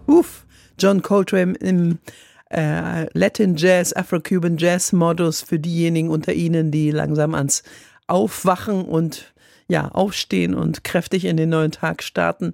John Coltrane im Latin Jazz, Afro-Cuban Jazz Modus für diejenigen unter Ihnen, die langsam ans Aufwachen und aufstehen und kräftig in den neuen Tag starten,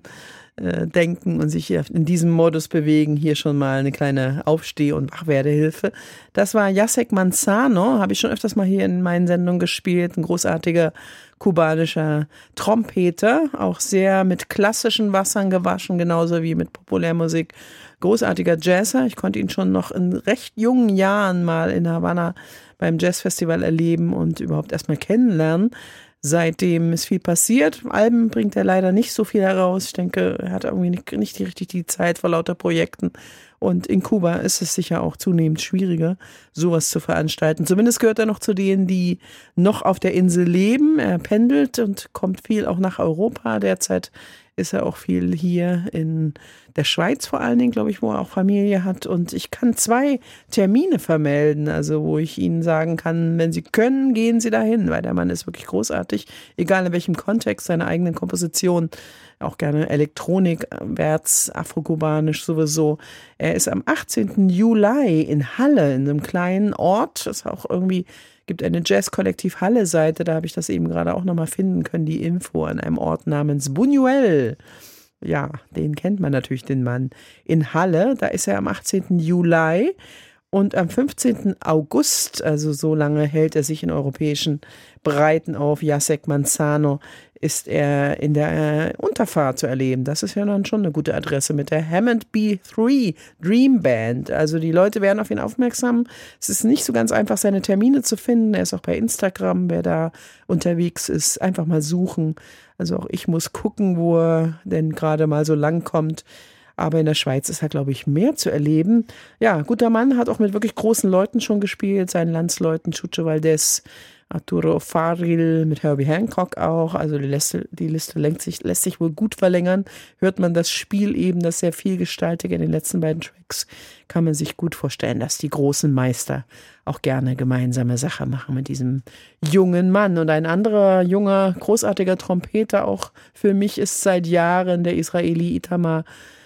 denken und sich in diesem Modus bewegen. Hier schon mal eine kleine Aufsteh- und Wachwerdehilfe. Das war Jacek Manzano, habe ich schon öfters mal hier in meinen Sendungen gespielt. Ein großartiger kubanischer Trompeter, auch sehr mit klassischen Wassern gewaschen, genauso wie mit Populärmusik. Großartiger Jazzer. Ich konnte ihn schon noch in recht jungen Jahren mal in Havanna beim Jazzfestival erleben und überhaupt erstmal kennenlernen. Seitdem ist viel passiert. Alben bringt er leider nicht so viel heraus. Ich denke, er hat irgendwie nicht richtig die Zeit vor lauter Projekten. Und in Kuba ist es sicher auch zunehmend schwieriger, sowas zu veranstalten. Zumindest gehört er noch zu denen, die noch auf der Insel leben. Er pendelt und kommt viel auch nach Europa. Derzeit ist er auch viel hier in der Schweiz vor allen Dingen, glaube ich, wo er auch Familie hat. Und ich kann 2 Termine vermelden, also wo ich Ihnen sagen kann, wenn Sie können, gehen Sie dahin, weil der Mann ist wirklich großartig, egal in welchem Kontext, seine eigenen Kompositionen, auch gerne Elektronik, wärts, afrokubanisch sowieso. Er ist am 18. Juli in Halle, in einem kleinen Ort, das auch irgendwie gibt eine Jazz-Kollektiv Halle-Seite, da habe ich das eben gerade auch nochmal finden können, die Info an einem Ort namens Buñuel. Ja, den kennt man natürlich, den Mann. In Halle, da ist er am 18. Juli und am 15. August, also so lange hält er sich in europäischen Breiten auf, Jacek Manzano, ist er in der Unterfahrt zu erleben. Das ist ja dann schon eine gute Adresse mit der Hammond B3 Dream Band. Also die Leute werden auf ihn aufmerksam. Es ist nicht so ganz einfach, seine Termine zu finden. Er ist auch bei Instagram, wer da unterwegs ist, einfach mal suchen. Also auch ich muss gucken, wo er denn gerade mal so lang kommt. Aber in der Schweiz ist glaube ich, mehr zu erleben. Ja, guter Mann, hat auch mit wirklich großen Leuten schon gespielt, seinen Landsleuten, Chucho Valdés, Arturo Farril, mit Herbie Hancock auch. Also die Liste lässt sich wohl gut verlängern. Hört man das Spiel eben, das sehr vielgestaltige in den letzten beiden Tracks, kann man sich gut vorstellen, dass die großen Meister auch gerne gemeinsame Sache machen mit diesem jungen Mann. Und ein anderer junger, großartiger Trompeter auch für mich ist seit Jahren der Israeli Itamar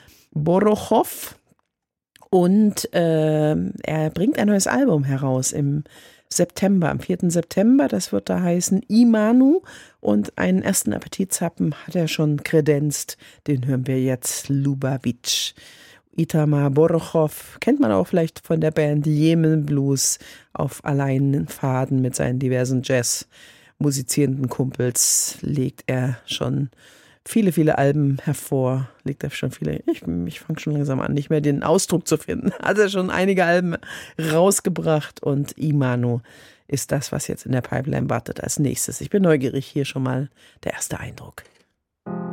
Borochow. Und er bringt ein neues Album heraus im September, am 4. September, das wird da heißen Imanu, und einen ersten Appetitzappen hat er schon kredenzt, den hören wir jetzt, Lubavitch. Itamar Borochow kennt man auch vielleicht von der Band Yemen Blues, auf Alleinfaden mit seinen diversen Jazz musizierenden Kumpels legt er schon viele Alben hervor, legt er schon viele, ich fange schon langsam an, nicht mehr den Ausdruck zu finden, hat er schon einige Alben rausgebracht und Imanu ist das, was jetzt in der Pipeline wartet als nächstes. Ich bin neugierig, hier schon mal der erste Eindruck.